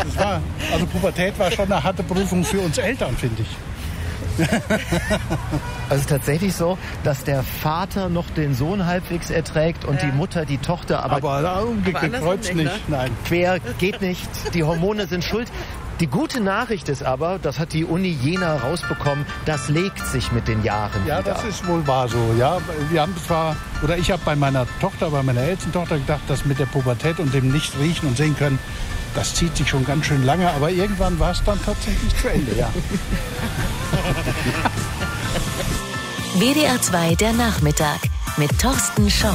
Also Pubertät war schon eine harte Prüfung für uns Eltern, finde ich. Also es ist tatsächlich so, dass der Vater noch den Sohn halbwegs erträgt und die Mutter die Tochter, aber umgekreuz nicht. Nein. Quer geht nicht, die Hormone sind schuld. Die gute Nachricht ist aber, das hat die Uni Jena rausbekommen, das legt sich mit den Jahren Ja, wieder. das ist wohl wahr so. Ja, ich habe bei meiner ältesten Tochter gedacht, dass mit der Pubertät und dem nicht riechen und sehen können, das zieht sich schon ganz schön lange, aber irgendwann war es dann tatsächlich zu Ende, ja. WDR 2 der Nachmittag mit Thorsten Schorr.